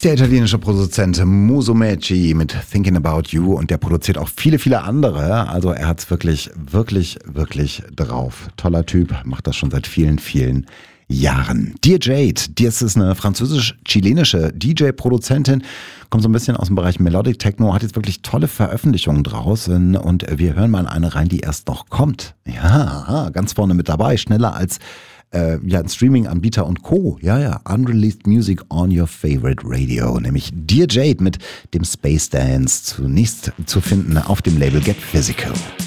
Der italienische Produzent Musumeci mit Thinking About You, und der produziert auch viele, viele andere. Also er hat's wirklich, wirklich, wirklich drauf. Toller Typ, macht das schon seit vielen, vielen Jahren. Dear Jade, das ist eine französisch-chilenische DJ-Produzentin, kommt so ein bisschen aus dem Bereich Melodic Techno, hat jetzt wirklich tolle Veröffentlichungen draußen, und wir hören mal in eine rein, die erst noch kommt. Ja, ganz vorne mit dabei, schneller als ein Streaming-Anbieter und Co. Ja, Unreleased Music on your favorite radio, nämlich Dear Jade mit dem Space Dance, zunächst zu finden auf dem Label Get Physical.